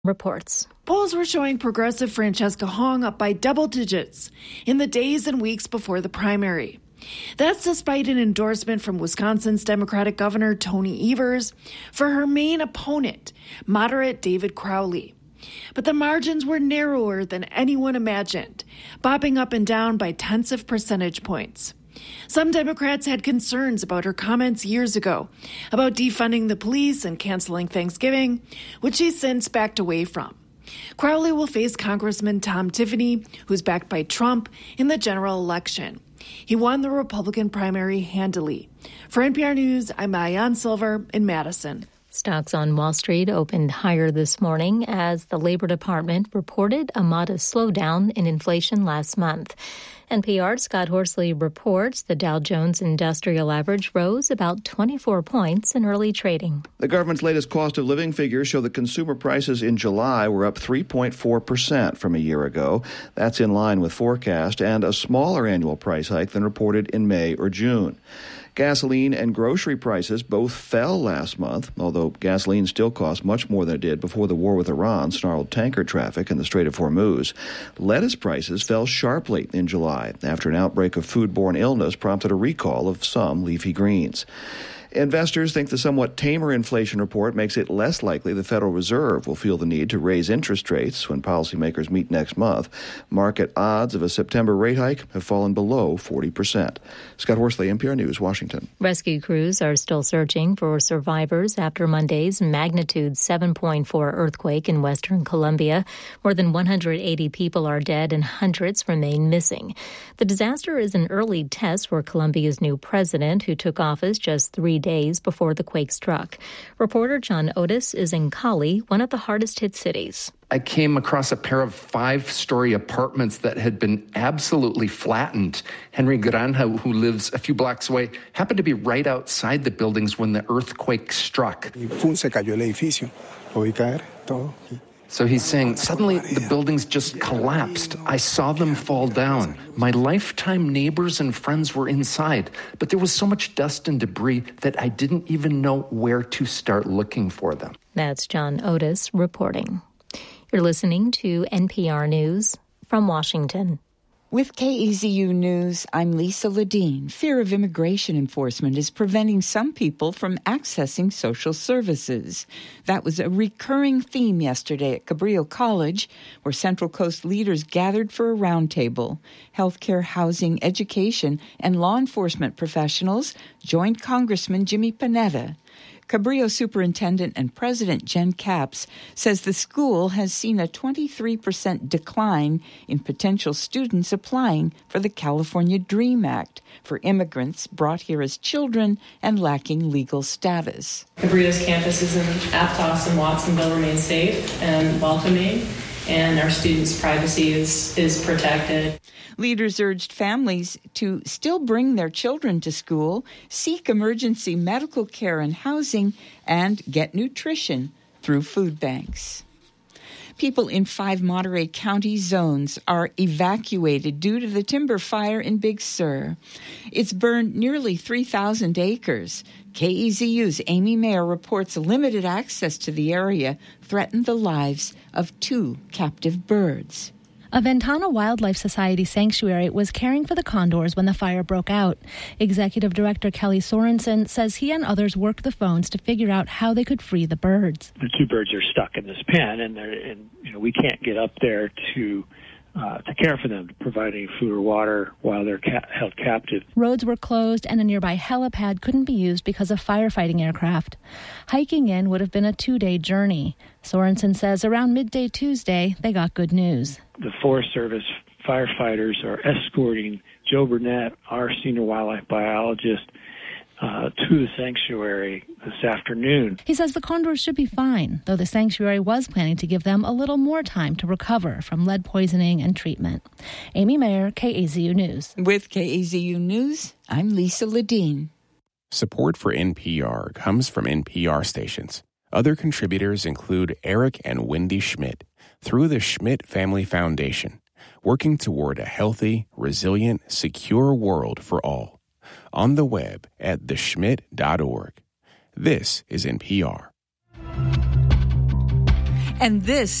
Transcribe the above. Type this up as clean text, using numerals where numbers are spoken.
reports. Polls were showing progressive Francesca Hong up by double digits in the days and weeks before the primary. That's despite an endorsement from Wisconsin's Democratic Governor Tony Evers for her main opponent, moderate David Crowley. But the margins were narrower than anyone imagined, bobbing up and down by tenths of percentage points. Some Democrats had concerns about her comments years ago about defunding the police and canceling Thanksgiving, which she's since backed away from. Crowley will face Congressman Tom Tiffany, who's backed by Trump, in the general election. He won the Republican primary handily. For NPR News, I'm Maayan Silver in Madison. Stocks on Wall Street opened higher this morning as the Labor Department reported a modest slowdown in inflation last month. NPR's Scott Horsley reports the Dow Jones Industrial Average rose about 24 points in early trading. The government's latest cost of living figures show that consumer prices in July were up 3.4% from a year ago. That's in line with forecast and a smaller annual price hike than reported in May or June. Gasoline and grocery prices both fell last month, although gasoline still costs much more than it did before the war with Iran snarled tanker traffic in the Strait of Hormuz. Lettuce prices fell sharply in July after an outbreak of foodborne illness prompted a recall of some leafy greens. Investors think the somewhat tamer inflation report makes it less likely the Federal Reserve will feel the need to raise interest rates when policymakers meet next month. Market odds of a September rate hike have fallen below 40%. Scott Horsley, NPR News, Washington. Rescue crews are still searching for survivors after Monday's magnitude 7.4 earthquake in western Colombia. More than 180 people are dead and hundreds remain missing. The disaster is an early test for Colombia's new president, who took office just 3 days before the quake struck. Reporter John Otis is in Cali, one of the hardest-hit cities. I came across a pair of 5-story apartments that had been absolutely flattened. Henry Granja, who lives a few blocks away, happened to be right outside the buildings when the earthquake struck. So he's saying, suddenly the buildings just collapsed. I saw them fall down. My lifetime neighbors and friends were inside, but there was so much dust and debris that I didn't even know where to start looking for them. That's John Otis reporting. You're listening to NPR News from Washington. With KEZU News, I'm Lisa Ledeen. Fear of immigration enforcement is preventing some people from accessing social services. That was a recurring theme yesterday at Cabrillo College, where Central Coast leaders gathered for a roundtable. Healthcare, housing, education, and law enforcement professionals joined Congressman Jimmy Panetta. Cabrillo Superintendent and President Jen Capps says the school has seen a 23% decline in potential students applying for the California DREAM Act for immigrants brought here as children and lacking legal status. Cabrillo's campuses in Aptos and Watsonville remain safe and welcoming, and our students' privacy is protected. Leaders urged families to still bring their children to school, seek emergency medical care and housing, and get nutrition through food banks. People in 5 Monterey County zones are evacuated due to the timber fire in Big Sur. It's burned nearly 3,000 acres. KEZU's Amy Mayer reports limited access to the area threatened the lives of 2 captive birds. A Ventana Wildlife Society sanctuary was caring for the condors when the fire broke out. Executive Director Kelly Sorensen says he and others worked the phones to figure out how they could free the birds. The 2 birds are stuck in this pen, and we can't get up there to care for them, to provide any food or water while they're held captive. Roads were closed and a nearby helipad couldn't be used because of firefighting aircraft. Hiking in would have been a 2-day journey. Sorensen says around midday Tuesday, they got good news. The Forest Service firefighters are escorting Joe Burnett, our senior wildlife biologist, to the sanctuary this afternoon. He says the condors should be fine, though the sanctuary was planning to give them a little more time to recover from lead poisoning and treatment. Amy Mayer, KEZU News. With KEZU News, I'm Lisa Ledeen. Support for NPR comes from NPR stations. Other contributors include Eric and Wendy Schmidt through the Schmidt Family Foundation, working toward a healthy, resilient, secure world for all. On the web at theschmidt.org. This is NPR. And this